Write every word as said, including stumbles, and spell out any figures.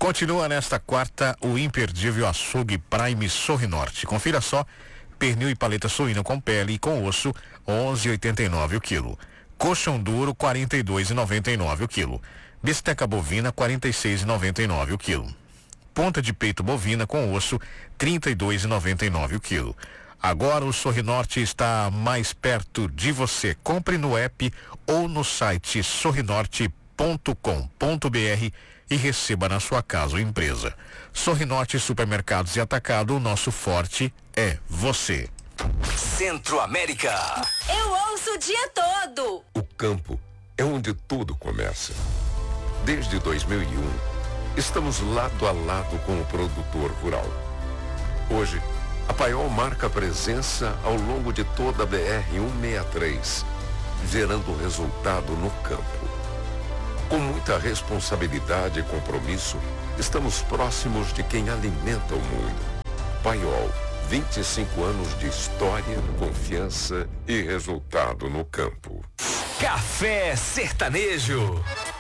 Continua nesta quarta o imperdível açougue Prime Sorrinorte. Confira só: pernil e paleta suína com pele e com osso, onze e oitenta e nove o quilo. Coxão duro, quarenta e dois e noventa e nove o quilo. Bisteca bovina, quarenta e seis e noventa e nove o quilo. Ponta de peito bovina com osso, trinta e dois e noventa e nove o quilo. Agora o Sorrinorte está mais perto de você. Compre no app ou no site sorrinorte ponto com ponto br e receba na sua casa ou empresa. Sorrinorte Supermercados e Atacado, o nosso forte é você. Centro-América. Eu ouço o dia todo. O campo é onde tudo começa. Desde dois mil e um, estamos lado a lado com o produtor rural. Hoje, a Paiol marca presença ao longo de toda a B R cento e sessenta e três, gerando resultado no campo. Com muita responsabilidade e compromisso, estamos próximos de quem alimenta o mundo. Paiol, vinte e cinco anos de história, confiança e resultado no campo. Café Sertanejo.